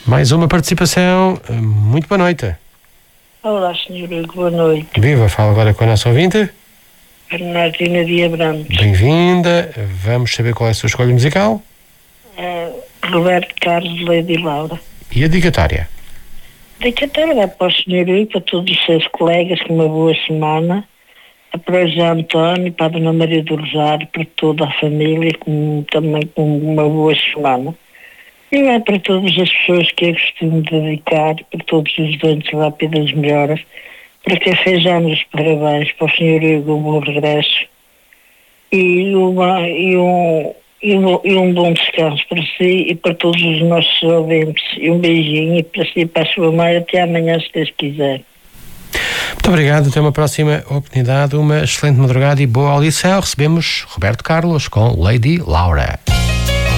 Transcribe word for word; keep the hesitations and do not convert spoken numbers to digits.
Mais uma participação. Muito boa noite. Olá, senhor Hugo, boa noite. Viva, fala agora com a nossa ouvinte. Bernardina de Abrantes. Bem-vinda. Vamos saber qual é a sua escolha musical. Uh, Roberto Carlos, Lady Laura. E a dedicatória? Dedicatória é para o senhor Hugo, para todos os seus colegas, com uma boa semana. Para o José António, para a Dona Maria do Rosário, para toda a família, com, também com uma boa semana. E é para todas as pessoas que eu costumo dedicar, para todos os doentes rápidas melhoras, para que fizemos os parabéns para o senhor Hugo, um bom regresso e, uma, e, um, e, um, e um bom descanso para si e para todos os nossos ouvintes. E um beijinho para si e para a sua mãe. Até amanhã, se Deus quiser. Muito obrigado, até uma próxima oportunidade, uma excelente madrugada e boa audição. Recebemos Roberto Carlos com Lady Laura.